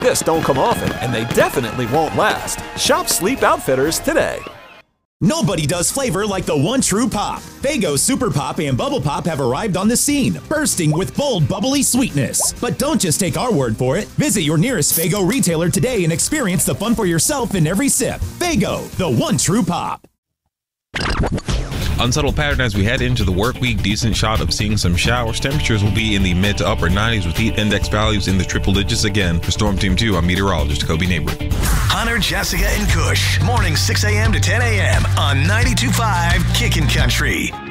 this don't come often, and they definitely won't last. Shop Sleep Outfitters today. Nobody does flavor like the one true pop. Faygo Super Pop and Bubble Pop have arrived on the scene, bursting with bold, bubbly sweetness. But don't just take our word for it. Visit your nearest Faygo retailer today and experience the fun for yourself in every sip. Faygo, the one true pop. Unsettled pattern as we head into the work week. Decent shot of seeing some showers. Temperatures will be in the mid to upper 90s with heat index values in the triple digits again. For Storm Team 2, I'm meteorologist Kobe Neighbor. Hunter, Jessica, and Kush. Morning 6 a.m. to 10 a.m. on 92.5 Kickin' Country.